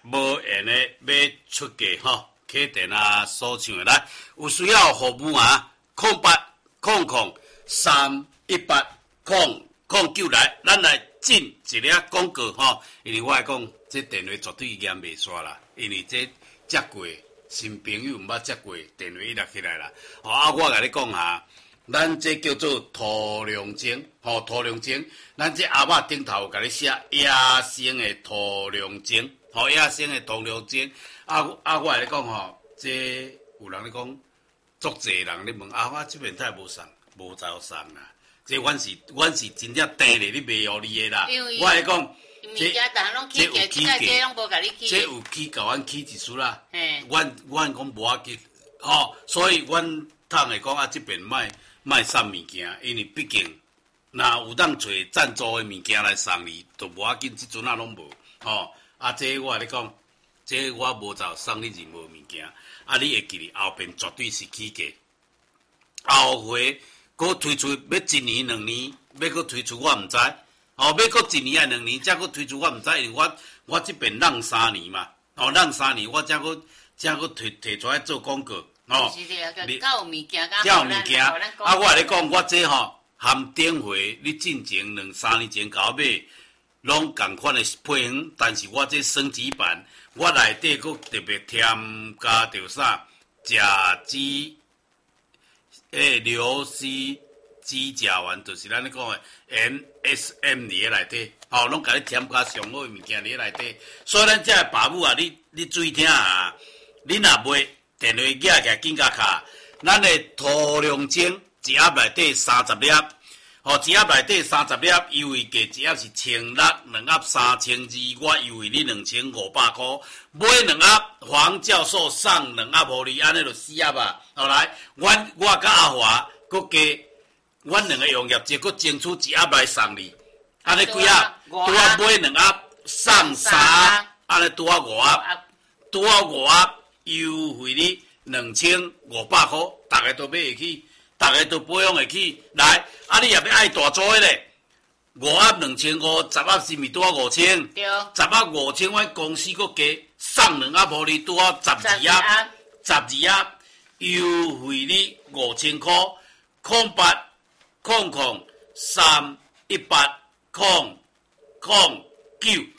无闲的要出价吼，客电啊所唱的来，有需要服务啊，08031809来，咱来进一粒广告吼，因为我来讲，这电话绝对严袂煞啦，因为这接过新朋友毋捌接过，电话一落起来啦。我甲你讲啊，咱这叫做土良情，土良情，咱这阿嬷顶头有甲你写野生的土良情，野生的土良情。我甲你讲吼，这有人咧讲，足济人咧问我这边太无送，无走送啦。这阮是真正订咧，你袂互你的啦。我来讲，这有起价，这有起甲阮起一丝啦。阮讲无要紧，所以阮通会讲这边卖送物件，因为毕竟若有当找赞助的物件来送你，都无要紧，即阵拢无。这我甲你讲，这我无走送你任何物件，你会记哩，后边绝对是起价，后回。搁推出要一年2年，要搁推出我毋知，要搁1年还2年，才搁推出我毋知，因为我这边让3年嘛，让3年我才搁摕出来做广告， 你有物件， 我甲你讲，我这含顶回你进前2-3年前搞买，拢共款的配方，但是我这升级版，我内底搁特别添加着啥，甲基。硫硒指甲丸就是咱咧讲的 MSM 伫咧内底，拢甲你添加上好的物件伫咧内底。所以咱这爸母啊，你注意听啊，你若买电话寄起来紧甲卡，咱的土良情一盒内底30粒，一盒内底30粒，优惠价一盒是1600，2盒3200，我优惠你2500块，买2盒，黄教授送2盒互你，安尼就4盒啊。后来，我甲阿华搁加，阮2个用业绩搁争取1盒来送你，安尼几盒？拄啊买2盒送3盒，安尼拄啊5盒，优惠你2500块，大家都买得起，大家都保养得起。来，你也要爱大组的咧，5盒2500，10盒是毋是拄啊5000？ 对 ，10盒5000，阮公司搁加送2盒互你，拄啊12盒。优惠你5000块，0800318009。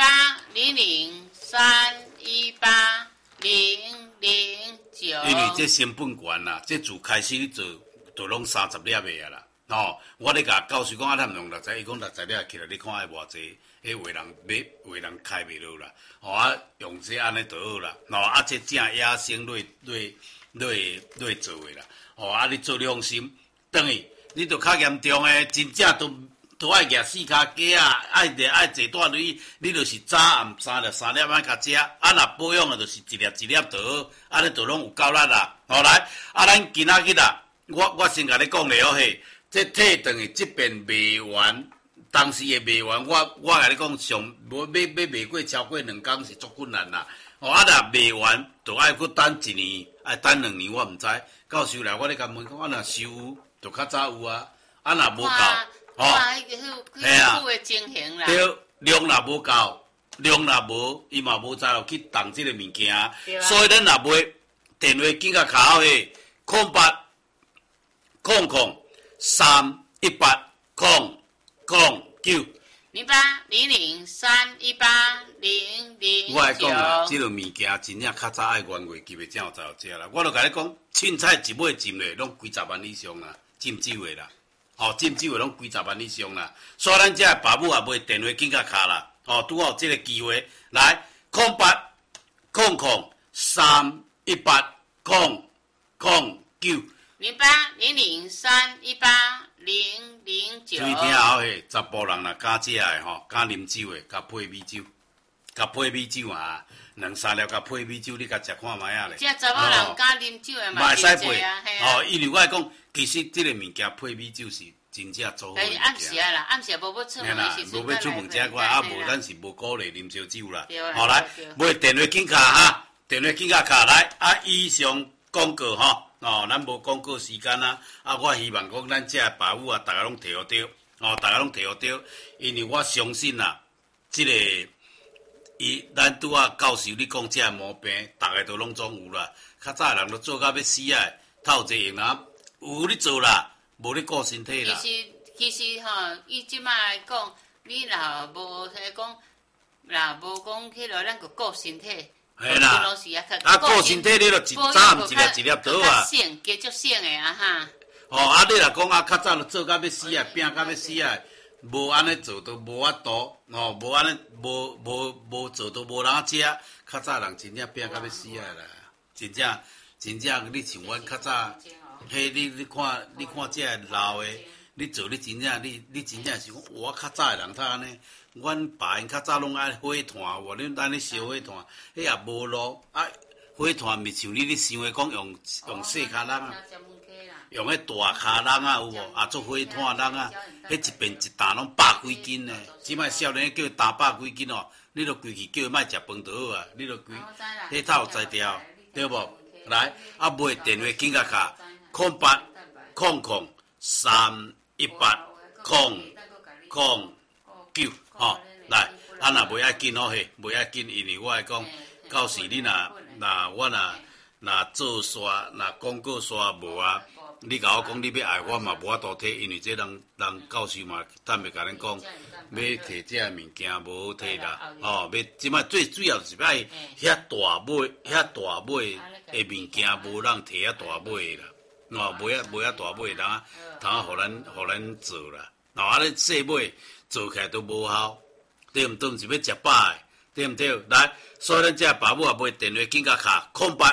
0800318009。 因为这成本悬啦，这自开始你做就拢30粒的啊啦。我咧甲教授讲咱用60，伊讲60粒起来，你看爱偌济，迄有人开袂落啦。用这安尼就好啦。这正野生类做的啦。你做良心，等于你就较严重的，真正都爱举4脚鸡啊，爱坐大你就是早暗3粒3粒仔甲食，若保养的就是1粒1粒就好，安尼就拢有够力啦。来，咱今仔日啦，我先甲你讲了嘿，这退转去这边卖完，当时的卖完，我甲你讲上要卖过超过2天是足困难啦。若卖完，就爱搁等1年，爱等2年，我毋知。到时来，我咧甲问讲，若收就较早有啊，若无够， 迄的情形啦。 对，量若无够，量若无，伊嘛无再去动这个物件。所以咱若买电话紧甲卡好嘿，0800318009。 0800318009。 我来讲啦，这个物件真正较早爱原月期的才有才有食啦。我就甲你讲，凊彩一买进来，拢几十万以上啦，浸酒的啦，浸酒的拢几十万以上啦。所以咱这爸母也买电话紧甲卡啦，拄好这个机会来0800318009。 0800318009。 注意听好嘿，查甫人若敢食的敢啉酒的，甲配米酒，啊，2-3粒甲配米酒，你甲食看卖啊咧。 这查某人敢啉酒的嘛， 会使配因为我讲，其实这个物件配米酒是真正做好的物件。 暗时啊啦，暗时无要出门的时阵， 无要出门食怪，无咱是无鼓励啉烧酒啦。 来， 买电话紧卡哈，电话紧卡来以上广告咱无广告时间啊！我希望讲咱这爸母啊，大家拢摕好着，大家拢摕好着，因为我相信啦，这个咱拄啊教授你讲这毛病，逐个都拢总有啦。较早人都做到要死啊，透济用啊，有你做啦，无你顾身体啦。 其实吼，伊即摆来讲，你若无迄讲，若无讲起来，咱个顾身体。 系啦，顾身体你就一早毋是来一粒倒啊。 省，加足省的啊哈。 哦，你若讲较早就做到要死啊，拼到要死啊，无安尼做都无法度，无安尼无做都无人食。较早人真正拼到要死啊啦，真正你像阮较早，嘿，你看这老的，你做你真正你真正是讲，我较早的人他安尼。阮爸因较早拢爱火炭，恁安尼烧火炭，迄也无路啊。火炭咪像你想的讲用细骹人啊，用迄大骹人啊有无？啊做火炭人啊，迄一边一担拢100几斤呢。即摆少年叫伊担100几斤哦，你著规气叫伊莫食饭就好啊，你著规迄套知条对无？来啊，买电话紧甲卡0803180009。来，啊若袂要紧哦嘿，袂要紧，因为我来讲，到时你若做刷，若广告刷无啊，你甲我讲你要爱我嘛无法度摕，因为这人教授嘛，坦白甲恁讲，要摕这物件无好摕啦，要即摆最主要是要遐大尾的物件无人摕遐大尾啦，无遐大尾人啊，通互咱做啦，安尼细尾做起来都无效。对毋对？毋是要食饱诶，对毋对？来，所以咱这爸母也买电话紧甲卡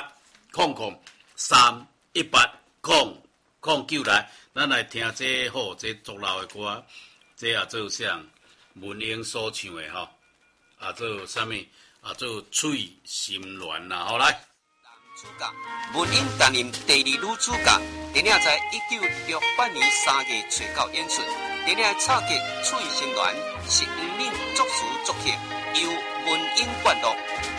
0800318009来，咱来听这好这足老诶歌，这也做啥？文英所唱诶吼，啊做啥物？啊做嘴心乱啦，好来。 主角文英担任第2女主角，电影在1968年3月找到演出。电影的插曲《嘴心乱》是黄敏作词作曲，由文英灌录。